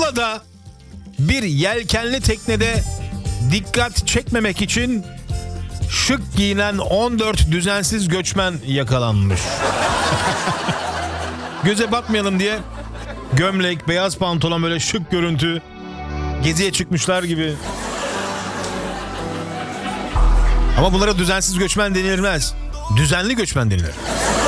Muğla'da bir yelkenli teknede dikkat çekmemek için şık giyinen 14 düzensiz göçmen yakalanmış. Göze batmayalım diye gömlek, beyaz pantolon, böyle şık görüntü, geziye çıkmışlar gibi. Ama bunlara düzensiz göçmen denilmez. Düzenli göçmen denilir.